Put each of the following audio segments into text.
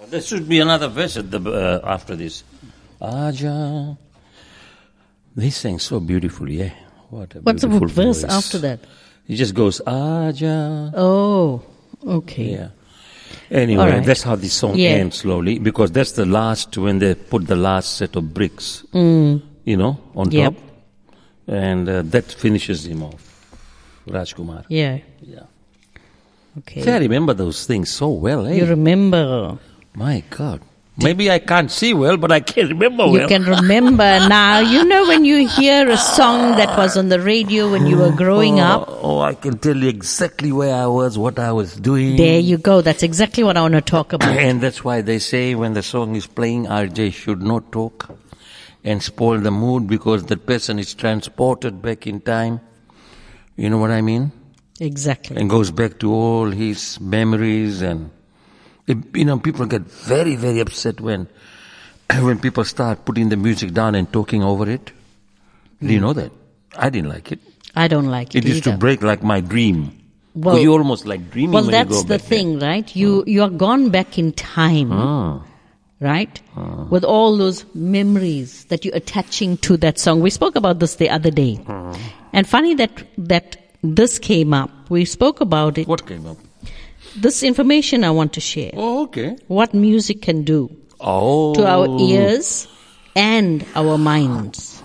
There should be another verse after this. Aja. They sang so beautifully, eh? What a What's the beautiful verse voice. after that? He just goes, Aja. Oh, okay. Yeah. Anyway, All right. that's how the song ends slowly, because that's the last, when they put the last set of bricks, on top. And that finishes him off, Rajkumar. Yeah. Yeah. Okay. See, I remember those things so well, eh? You remember. My God. Maybe I can't see well, but I can remember well. You can remember now. You know when you hear a song that was on the radio when you were growing up? Oh, I can tell you exactly where I was, what I was doing. There you go. That's exactly what I want to talk about. And that's why they say when the song is playing, RJ should not talk and spoil the mood, because that person is transported back in time. You know what I mean? Exactly. And goes back to all his memories, and people get very, very upset when people start putting the music down and talking over it. Do you know that? I didn't like it. I don't like it It used to either. break like my dream. Well, you almost like dreaming Well, when you go that's the back thing, right? You are gone back in time, right? With all those memories that you're attaching to that song. We spoke about this the other day. And funny that this came up. We spoke about it. What came up? This information I want to share. Oh, okay. What music can do Oh. to our ears and our minds.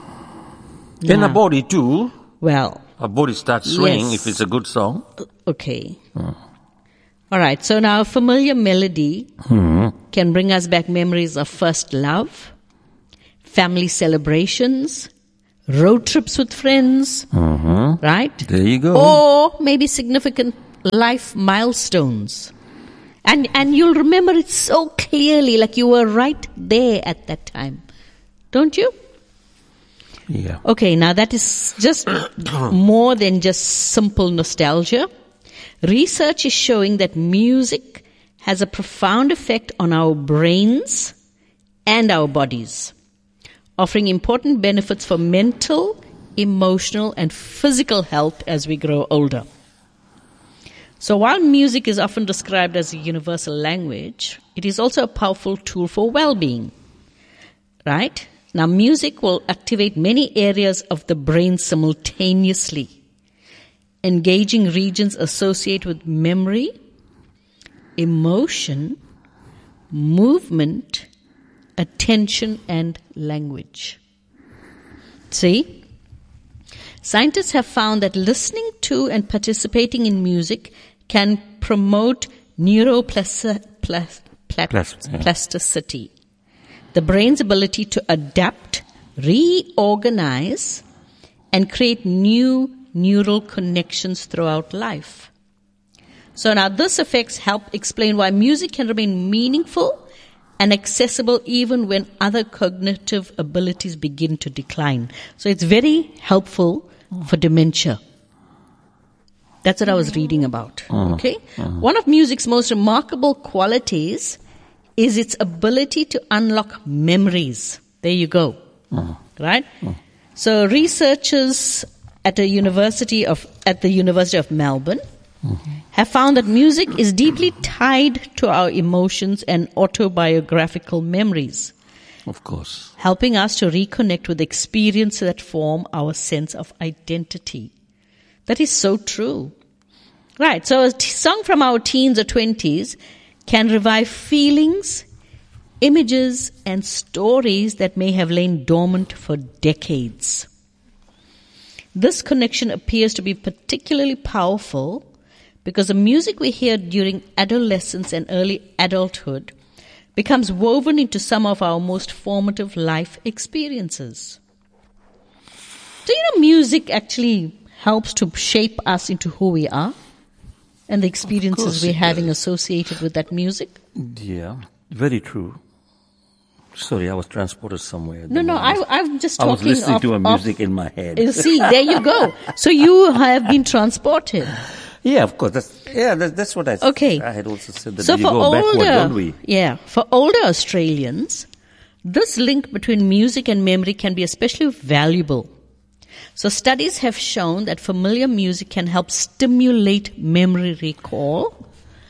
In the Now, body too. Well, Our body starts swaying Yes. if it's a good song. okay. All right. So now a familiar melody can bring us back memories of first love, family celebrations, road trips with friends, right? There you go. Or maybe significant life milestones. And you'll remember it so clearly, like you were right there at that time. Don't you? Yeah. Okay, now that is just more than just simple nostalgia. Research is showing that music has a profound effect on our brains and our bodies, offering important benefits for mental, emotional, and physical health as we grow older. So while music is often described as a universal language, it is also a powerful tool for well-being, right? Now, music will activate many areas of the brain simultaneously, engaging regions associated with memory, emotion, movement, attention, and language. See? Scientists have found that listening to and participating in music can promote neuroplasticity, the brain's ability to adapt, reorganize, and create new neural connections throughout life. So now this effects help explain why music can remain meaningful and accessible even when other cognitive abilities begin to decline. So it's very helpful for dementia. That's what I was reading about. Okay? One of music's most remarkable qualities is its ability to unlock memories. There you go. Right? So researchers at the University of Melbourne have found that music is deeply tied to our emotions and autobiographical memories, Of course. helping us to reconnect with experiences that form our sense of identity. That is so true. Right, so a song from our teens or 20s can revive feelings, images, and stories that may have lain dormant for decades. This connection appears to be particularly powerful because the music we hear during adolescence and early adulthood becomes woven into some of our most formative life experiences. So, music actually helps to shape us into who we are and the experiences we're having associated with that music. Yeah, very true. Sorry, I was transported somewhere. at the No, moment. I'm just I talking was listening of, to a of- music in my head. See, there you go. So you have been transported. Yeah, of course. That's what I. Okay. I had also said that So we for go backward, don't we? for older Australians, this link between music and memory can be especially valuable. So studies have shown that familiar music can help stimulate memory recall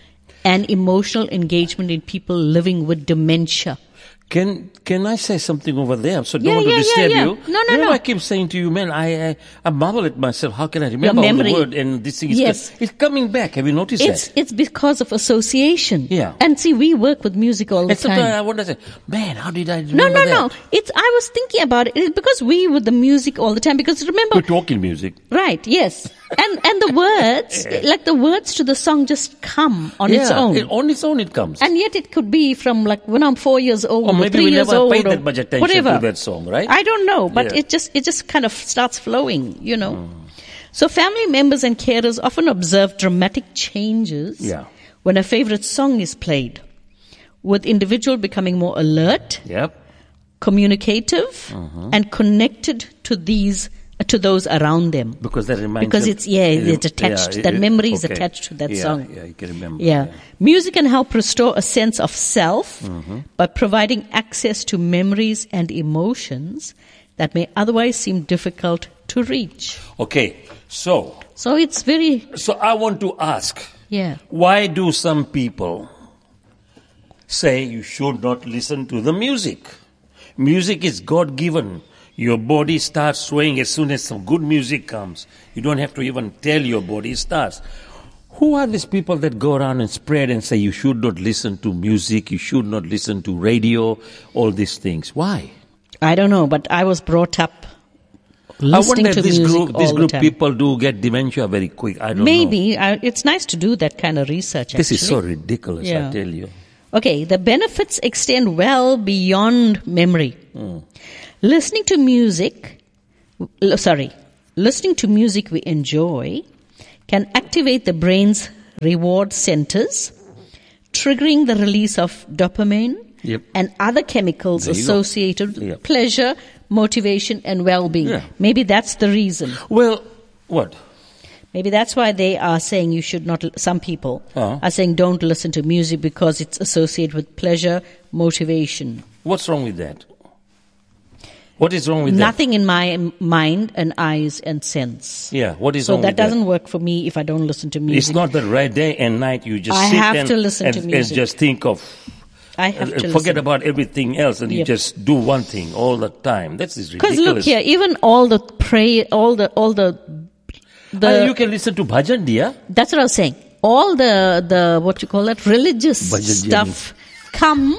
and emotional engagement in people living with dementia. Can I say something over there? So don't Yeah, want to yeah, disturb yeah. you. No. I keep saying to you, man, I marvel at myself. How can I remember all memory. the word and this thing is Yes. it's coming back. Have you noticed that? It's because of association. Yeah. And see, we work with music all the And sometimes time. I wonder, man, how did I remember No. that? I was thinking about it. It's because we with the music all the time. Because remember, We're talking music. right? Yes. And the words, like the words to the song, just come on its own. On its own it comes. And yet it could be from like when I'm 4 years old, Or maybe 3 we years never old, paid or that much attention whatever. to that song, right? I don't know, but Yeah. it just kind of starts flowing, you know. So family members and carers often observe dramatic changes Yeah. when a favorite song is played, with individual becoming more alert, Yep. communicative, and connected to those around them. Because that reminds Because them- it's attached. That memory is okay. attached to that Yeah, song. Yeah, you can remember. Yeah. Music can help restore a sense of self by providing access to memories and emotions that may otherwise seem difficult to reach. Okay, so So it's very, I want to ask, yeah. why do some people say you should not listen to the music? Music is God-given. Your body starts swaying as soon as some good music comes. You don't have to even tell your body, it starts. Who are these people that go around and spread and say you should not listen to music, you should not listen to radio, all these things? Why? I don't know, but I was brought up I listening wonder to if this music group, all the time. people do get dementia very quick. I don't know. Maybe. It's nice to do that kind of research, This is so actually. ridiculous, Yeah. I tell you. Okay, the benefits extend well beyond memory. Listening to music we enjoy can activate the brain's reward centers, triggering the release of dopamine Yep. and other chemicals There you go. associated with Yep. pleasure, motivation, and well-being. Yeah. Maybe that's the reason. Well, what? Maybe that's why they are saying you should not, some people are saying don't listen to music because it's associated with pleasure, motivation. What's wrong with that? What is wrong with Nothing in my mind and eyes and sense. that? Yeah, what is So wrong that with that? doesn't work for me if I don't listen to music. It's not that right day and night you just I sit have and, to listen to and music. just think of, I have to forget listen. about everything else and you Yep. just do one thing all the time. That's ridiculous. Because look here, even all the prayer, all the you can listen to bhajan, dear. that's what I was saying. All the what you call that, religious Bhajan stuff come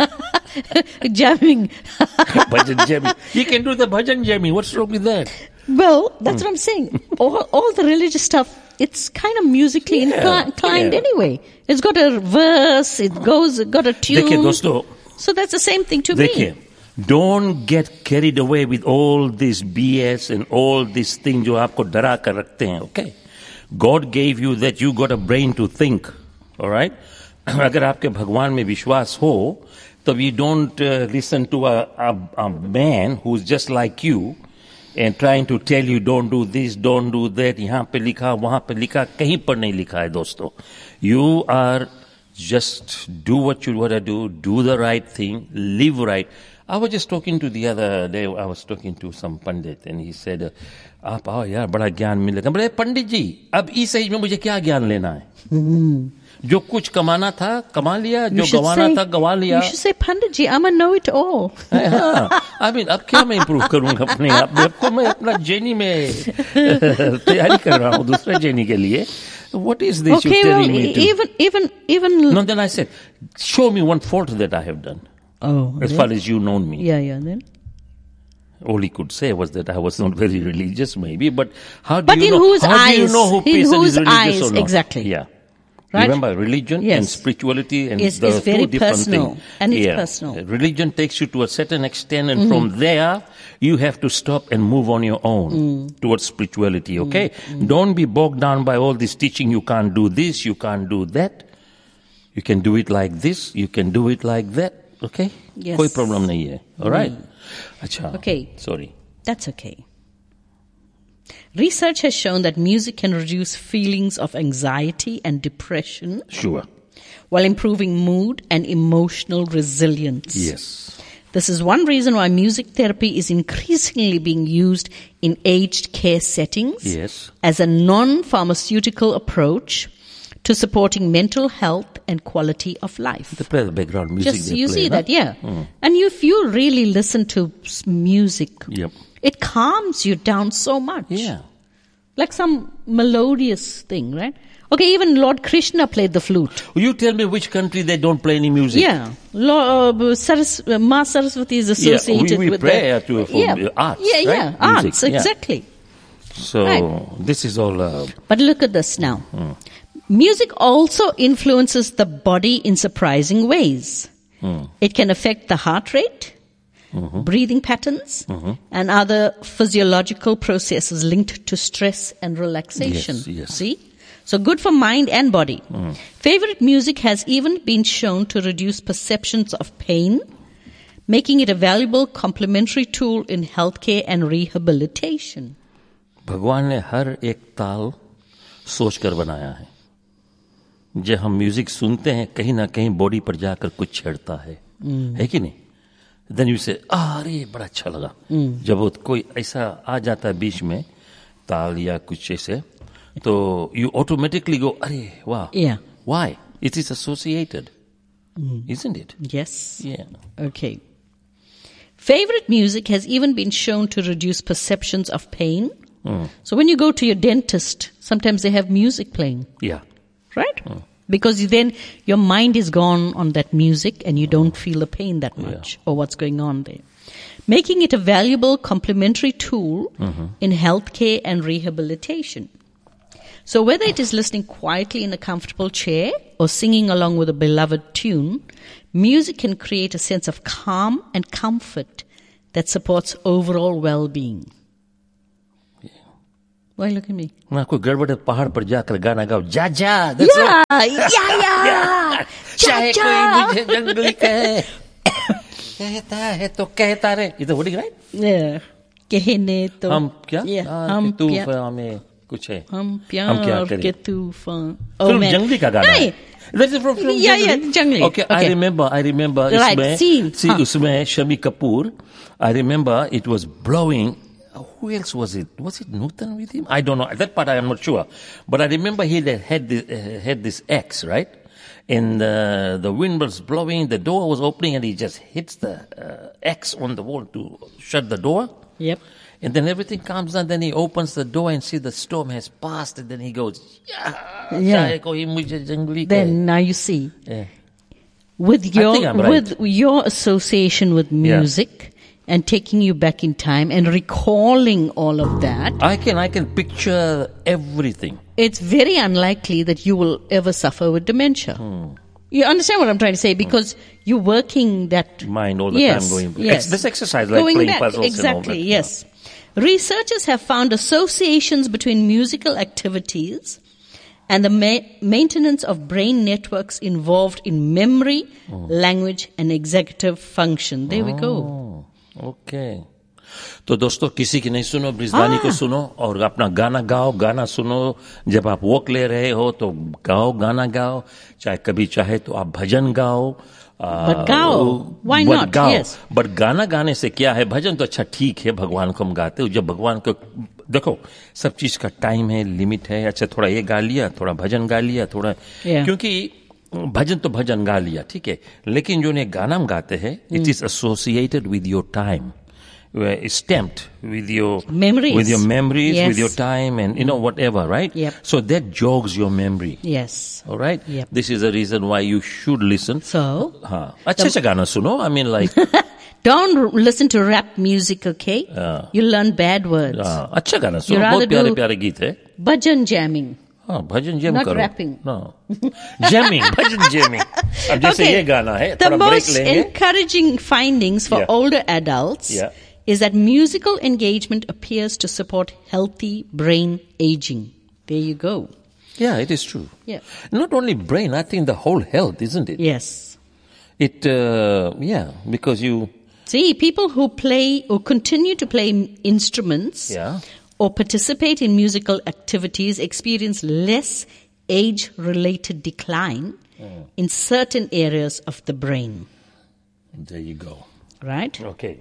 jamming. Bhajan jamming. You can do the bhajan jamming. What's wrong with that? Well, that's what I'm saying. All the religious stuff, it's kind of musically inclined yeah. anyway. It's got a verse, got a tune. देखिए दोस्तों, So that's the same thing to me. देखिए, don't get carried away with all this BS and all these things जो आपको डरा कर रखते हैं, okay? God gave you that you got a brain to think, all right? अगर आपके भगवान में विश्वास हो, तो you don't listen to a man who's just like you and trying to tell you don't do this, don't do that, यहाँ पे लिखा, वहाँ पे लिखा, कहीं पर नहीं लिखा है दोस्तों. You are just do what you want to do the right thing, live right. I was just talking to the other day, I was talking to some pandit and he said, आप आओ यार बड़ा ज्ञान मिलेगा. बोले पंडित जी, अब इस as में मुझे क्या ज्ञान लेना है? जो कुछ कमाना था कमा लिया, जो गवाना था गवा लिया. You should say, Pandit ji, I'm a know-it-all. I mean, अब क्या मैं improve करूंगा अपने आप में? अब मैं अपना जेनी में तैयारी कर रहा हूँ दूसरे जेनी के लिए. What is this Okay, you're well, telling me to? even. No, then I said, show me one fault that I have done. Oh, As far as you known me. yeah. Then. All he could say was that I was not very religious, maybe. But how do But you in know? whose How do you eyes? know who In person whose is religious eyes? or not? Exactly. Yeah. Right? Remember, religion Yes. and spirituality and Is the very two different personal, things. and it's personal. Religion takes you to a certain extent, and from there you have to stop and move on your own towards spirituality. Okay, don't be bogged down by all this teaching. You can't do this, you can't do that. You can do it like this, you can do it like that. Okay, Yes. कोई problem नहीं है. All right. अच्छा. Okay. Sorry. That's okay. Research has shown that music can reduce feelings of anxiety and depression Sure. while improving mood and emotional resilience. Yes. This is one reason why music therapy is increasingly being used in aged care settings Yes. as a non-pharmaceutical approach to supporting mental health and quality of life. They play the background music. Just they you play, see huh? that, yeah. And if you really listen to music, Yep. it calms you down so much. Yeah. Like some melodious thing, right? Okay, even Lord Krishna played the flute. You tell me which country they don't play any music. Yeah. Ma Saraswati is associated we with pray that. to for arts, Yeah, right? yeah, Music, arts, yeah. exactly. So Right. this is all. But look at this now. Music also influences the body in surprising ways. It can affect the heart rate, breathing patterns, and other physiological processes linked to stress and relaxation. Yes, yes. See? So good for mind and body. Favorite music has even been shown to reduce perceptions of pain, making it a valuable complementary tool in healthcare and rehabilitation. भगवान ने हर एक ताल सोचकर बनाया है. जब हम music सुनते हैं कहीं ना कहीं बॉडी पर जाकर कुछ छेड़ता है कि नहीं? देन यू से अरे बड़ा अच्छा लगा. जब वो कोई ऐसा आ जाता है बीच में ताल या कुछ ऐसे तो यू ऑटोमेटिकली गो अरे वाह. Yeah. Why? It is associated, isn't it? Yes. Yeah. Okay. Favorite music has even been shown to reduce perceptions of pain. So when you go to your dentist, sometimes they have music playing, Yeah. right? Because then your mind is gone on that music and you don't feel the pain that much or what's going on there. Making it a valuable complementary tool in healthcare and rehabilitation. So whether it is listening quietly in a comfortable chair or singing along with a beloved tune, music can create a sense of calm and comfort that supports overall well-being. Why look at me? ना कोई गड़बड़ है पहाड़ पर जाकर गाना गाओ जा जा. That's Yeah, it. yeah. चाहे Cha-cha. कोई मुझे जंगली कहे कहता है तो कहता रहे. Is that what it right? Yeah. कहने तो हम क्या? Yeah, हम तू प्या- हमें कुछ है. हम हम क्या प्यार करें? के तूफान. Film man. जंगली का गाना नहीं. है. That is from film Yeah, yeah, Jangli. Jangli. Okay, I Okay. remember. Right, इसमें scene. see हाँ. उसमें Shami Kapoor. I remember it was blowing. Who else was it? Was it Nutan with him? I don't know. That part I am not sure. But I remember he had this axe, right? And the wind was blowing, the door was opening, and he just hits the axe on the wall to shut the door. Yep. And then everything calms down. Then he opens the door and see the storm has passed. And then he goes, Yeah. चाहे कोई मुझे जंगली कहे. Then now you see, Yeah. with I think I'm right. with your association with music and taking you back in time and recalling all of that, I can picture everything. it's very unlikely that you will ever suffer with dementia. You understand what I'm trying to say? Because you're working that Mind all the yes, time going. Yes. This exercise like Going playing back, puzzles exactly, and all that. yes. Researchers have found associations between musical activities and the maintenance of brain networks involved in memory, language, and executive function. There we go. Okay. तो दोस्तों किसी की नहीं सुनो, ब्रिजवानी को सुनो और अपना गाना गाओ. गाना सुनो जब आप वॉक ले रहे हो तो गाओ, गाना गाओ. चाहे कभी चाहे तो आप भजन गाओ. But gao, why not? Yes. But गाना गाने से क्या है? भजन तो अच्छा ठीक है, भगवान को हम गाते हो. जब भगवान को देखो सब चीज का टाइम है, लिमिट है. अच्छा थोड़ा ये गा लिया, थोड़ा भजन गा लिया, थोड़ा क्योंकि भजन तो भजन गा लिया, ठीक है. लेकिन जो ने गाना हम गाते हैं, it is associated with your time. Stamped with your memories, with yes. your time, and whatever, right? Yep. So that jogs your memory. Yes. All right. Yep. This is the reason why you should listen. So, अच्छा से गाना सुनो. I mean, like don't listen to rap music, okay? You learn bad words. अच्छा गाना You सुनो. rather बहुत प्यारे do प्यारे गीत है. Bhajan jamming. हाँ, भजन जैम Not करो. rapping. No. Jamming, भजन jamming. अब जैसे ये गाना है, The थोड़ा break most लेंगे. encouraging findings for older adults is that musical engagement appears to support healthy brain aging. There you go. Yeah, it is true. Yeah. Not only brain, I think the whole health, isn't it? Yes. It, because you... See, people who play or continue to play instruments or participate in musical activities experience less age-related decline in certain areas of the brain. There you go. Right? Okay.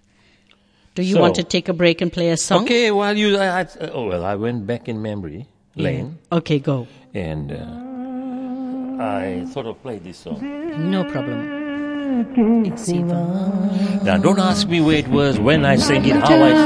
Do you want to take a break and play a song? Okay, while I went back in memory lane. Okay, go. And I thought of playing this song. No problem. Now, don't ask me where it was, when I sang it, how I